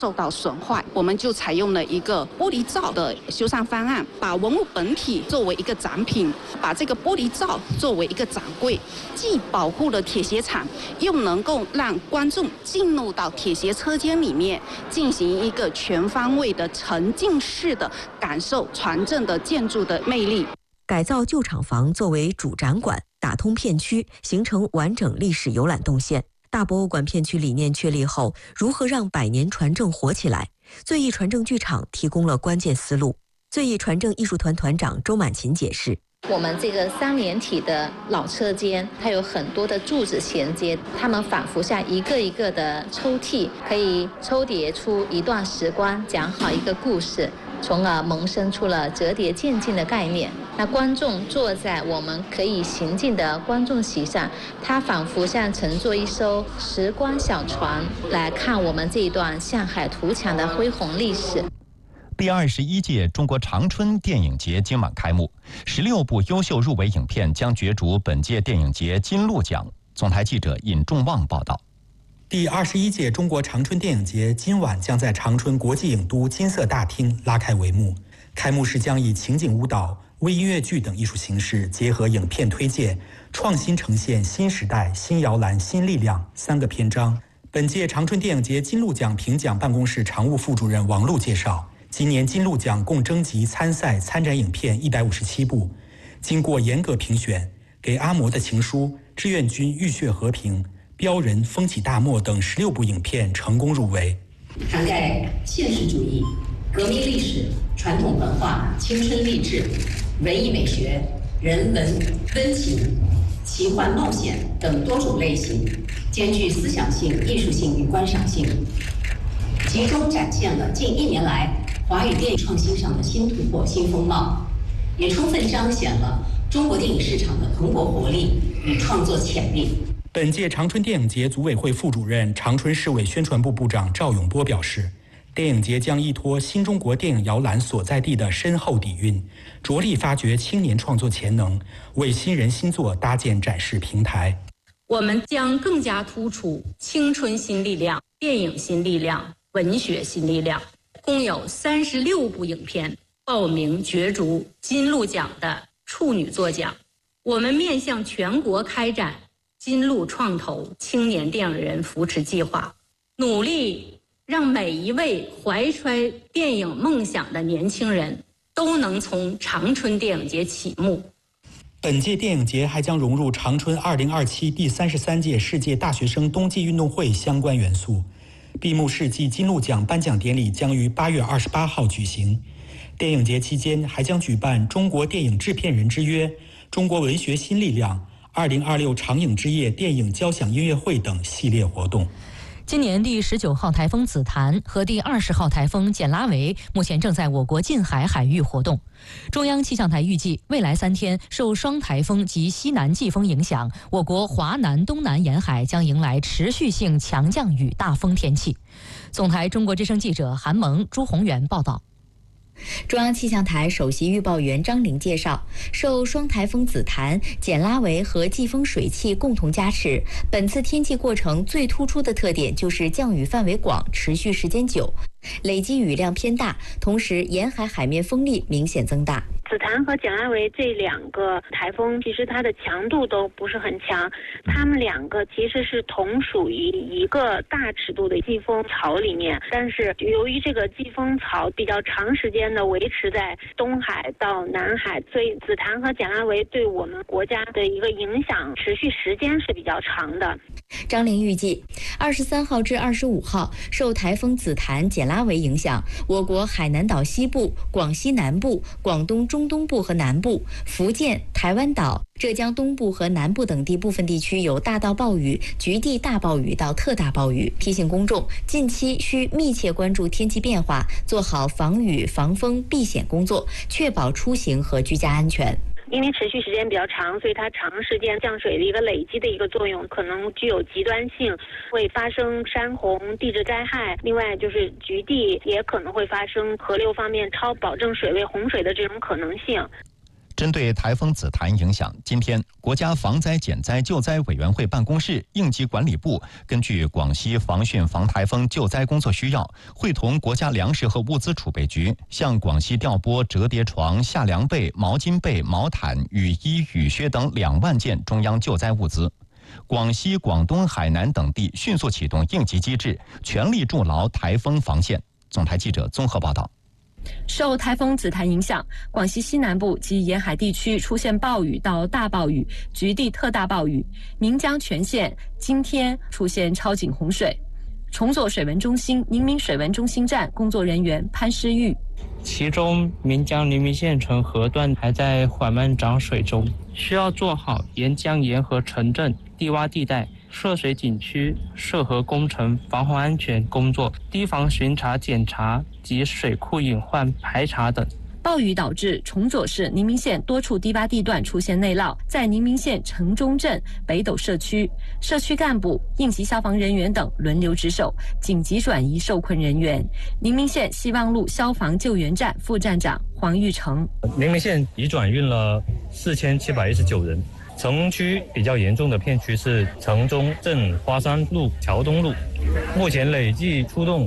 受到损坏，我们就采用了一个玻璃罩的修缮方案，把文物本体作为一个展品，把这个玻璃罩作为一个展柜，既保护了铁鞋厂，又能够让观众进入到铁鞋车间里面，进行一个全方位的沉浸式的感受船镇的建筑的魅力。 改造旧厂房作为主展馆，打通片区，形成完整历史游览动线。大博物馆片区理念确立后，如何让百年船政活起来？最艺船政剧场提供了关键思路。最艺船政艺术团团长周满琴解释： 我们这个3连体的老车间，它有很多的柱子衔接，它们仿佛像一个一个的抽屉，可以抽叠出一段时光，讲好一个故事，从而萌生出了折叠渐进的概念。那观众坐在我们可以行进的观众席上，他仿佛像乘坐一艘时光小船，来看我们这一段向海图强的恢宏历史。 第21届中国长春电影节今晚开幕，16部优秀入围影片将角逐本届电影节金鹿奖。总台记者尹仲旺报道。 第21届中国长春电影节今晚将在长春国际影都金色大厅拉开帷幕。开幕式将以情景舞蹈、微音乐剧等艺术形式，结合影片推介，创新呈现新时代、新摇篮、新力量3个篇章。本届长春电影节金鹿奖评奖办公室常务副主任王璐介绍，今年金鹿奖共征集参赛参展影片157部，经过严格评选，给《阿嬷的情书》、《志愿军浴血和平》、《标人》、《风起大漠》等16部影片成功入围， 涵盖现实主义、革命历史、传统文化、青春励志、文艺美学、人文、温情、奇幻冒险等多种类型，兼具思想性、艺术性与观赏性，集中展现了近1年来华语电影创新上的新突破、新风貌，也充分彰显了中国电影市场的蓬勃活力与创作潜力。 本届长春电影节组委会副主任、长春市委宣传部部长赵永波表示，电影节将依托新中国电影摇篮所在地的深厚底蕴，着力发掘青年创作潜能，为新人新作搭建展示平台。 我们将更加突出青春新力量、电影新力量、文学新力量，共有36部影片报名角逐金鹿奖的处女作奖。我们面向全国开展金鹿创投青年电影人扶持计划，努力让每一位怀揣电影梦想的年轻人都能从长春电影节启幕。 本届电影节还将融入长春2027第33届世界大学生冬季运动会相关元素。闭幕式暨金鹿奖颁奖典礼将于8月28号举行。电影节期间还将举办中国电影制片人之约、中国文学新力量、2026长影之夜电影交响音乐会等系列活动。 今年第19号台风紫檀和第20号台风简拉维目前正在我国近海海域活动。中央气象台预计，未来3天受双台风及西南季风影响，我国华南、东南沿海将迎来持续性强降雨大风天气。总台中国之声记者韩萌、朱宏元报道。 中央气象台首席预报员张玲介绍，受双台风紫檀、简拉维和季风水汽共同加持，本次天气过程最突出的特点就是降雨范围广、持续时间久，累积雨量偏大，同时沿海海面风力明显增大。 紫檀和简拉维这2个台风，其实它的强度都不是很强，它们2个其实是同属于一个大尺度的季风槽里面，但是由于这个季风槽比较长时间的维持在东海到南海，所以紫檀和简拉维对我们国家的一个影响持续时间是比较长的。 张玲预计23号至25号受台风紫檀、简拉维影响，我国海南岛西部、广西南部、广东中东部和南部、福建、台湾岛、浙江东部和南部等地部分地区有大到暴雨、局地大暴雨到特大暴雨，提醒公众近期需密切关注天气变化，做好防雨、防风、避险工作，确保出行和居家安全。 因为持续时间比较长，所以它长时间降水的一个累积的一个作用，可能具有极端性，会发生山洪、地质灾害。另外就是局地也可能会发生河流方面超保证水位洪水的这种可能性。 针对台风紫檀影响，今天国家防灾减灾救灾委员会办公室应急管理部根据广西防汛防台风救灾工作需要，会同国家粮食和物资储备局向广西调拨折叠床、夏凉被、毛巾被、毛毯、雨衣、雨靴等2万件中央救灾物资。广西、广东、海南等地迅速启动应急机制，全力筑牢台风防线。总台记者综合报道。 受台风紫檀影响，广西西南部及沿海地区出现暴雨到大暴雨，局地特大暴雨。岷江全县今天出现超警洪水。崇左水文中心宁明水文中心站工作人员潘诗玉， 其中岷江宁明县城河段还在缓慢涨水中，需要做好沿江沿河城镇、低洼地带、涉水景区涉河工程防洪安全工作、堤防巡查检查及水库隐患排查等。 暴雨导致崇左市宁明县多处低洼地段出现内涝，在宁明县城中镇北斗社区，社区干部、应急消防人员等轮流值守，紧急转移受困人员。宁明县希望路消防救援站副站长黄玉成， 宁明县已转运了4719人。城区比较严重的片区是城中镇花山路、桥东路，目前累计出动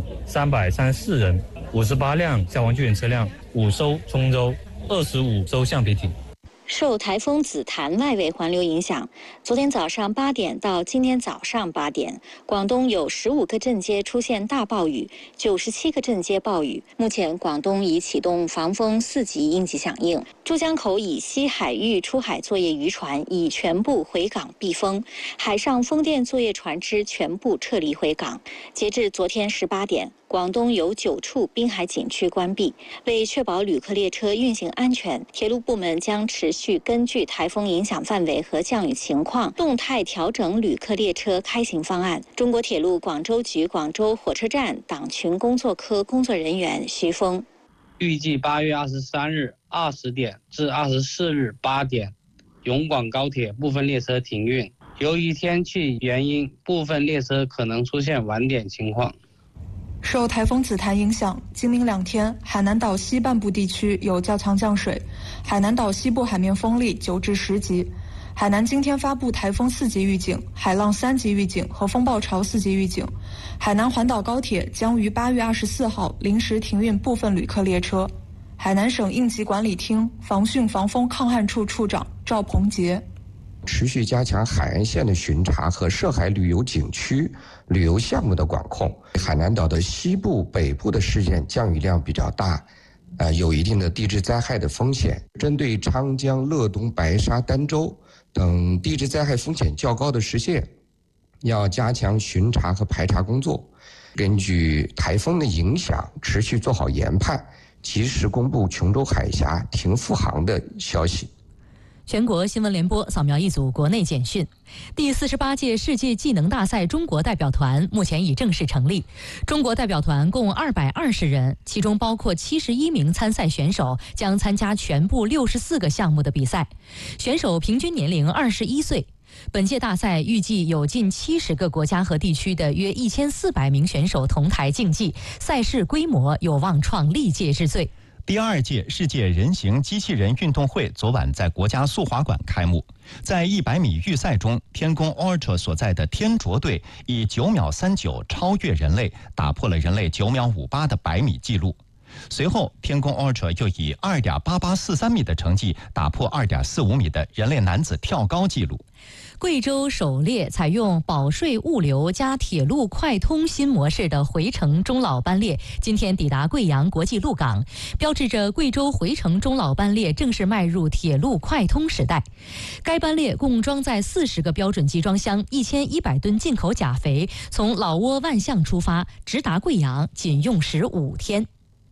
334人，58辆消防救援车辆，5艘冲舟，25艘橡皮艇。 受台风紫檀外围环流影响，昨天早上8点到今天早上8点，广东有15个镇街出现大暴雨，97个镇街暴雨。目前广东已启动防风4级应急响应。珠江口以西海域出海作业渔船已全部回港避风，海上风电作业船只全部撤离回港。截至昨天18点，广东有9处滨海景区关闭。为确保旅客列车运行安全，铁路部门将持续根据台风影响范围和降雨情况，动态调整旅客列车开行方案。中国铁路广州局广州火车站党群工作科工作人员徐峰， 预计8月23日20点至24日8点，永广高铁部分列车停运。由于天气原因，部分列车可能出现晚点情况。 受台风紫檀影响，今明2天，海南岛西半部地区有较强降水，海南岛西部海面风力9至10级。海南今天发布台风4级预警、海浪3级预警和风暴潮4级预警。海南环岛高铁将于8月24号临时停运部分旅客列车。海南省应急管理厅防汛防风抗旱处处长赵鹏杰， 持续加强海岸线的巡查和涉海旅游景区、旅游项目的管控。海南岛的西部、北部的事件降雨量比较大，有一定的地质灾害的风险。针对昌江、乐东、白沙、儋州等地质灾害风险较高的市县，要加强巡查和排查工作，根据台风的影响，持续做好研判，及时公布琼州海峡停复航的消息。 全国新闻联播扫描一组国内简讯。第48届世界技能大赛中国代表团目前已正式成立。中国代表团共220人，其中包括71名参赛选手，将参加全部64个项目的比赛。选手平均年龄21岁。本届大赛预计有近70个国家和地区的约1400名选手同台竞技，赛事规模有望创历届之最。 第2届世界人形机器人运动会昨晚在国家速滑馆开幕。在100米预赛中，天宫 Ultra 所在的天卓队以9秒39超越人类，打破了人类9秒58的100米纪录。随后，天宫 Ultra 又以2.8843米的成绩打破2.45米的人类男子跳高纪录。 贵州首列采用保税物流加铁路快通新模式的回程中老班列今天抵达贵阳国际陆港，标志着贵州回程中老班列正式迈入铁路快通时代。该班列共装载40个标准集装箱，1100吨进口钾肥，从老挝万象出发，直达贵阳，仅用时5天。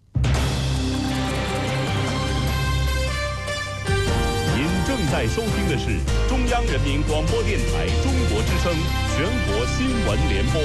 正在收听的是中央人民广播电台中国之声全国新闻联播。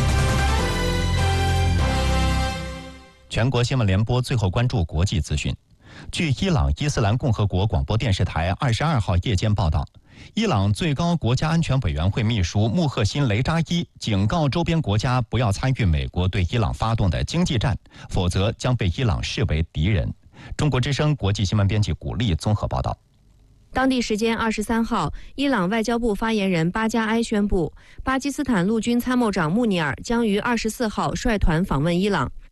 全国新闻联播最后关注国际资讯。据伊朗伊斯兰共和国广播电视台22号夜间报道，伊朗最高国家安全委员会秘书穆赫辛·雷扎伊警告周边国家不要参与美国对伊朗发动的经济战，否则将被伊朗视为敌人。中国之声国际新闻编辑古丽综合报道。 当地时间23号，伊朗外交部发言人巴加埃宣布，巴基斯坦陆军参谋长穆尼尔将于24号率团访问伊朗。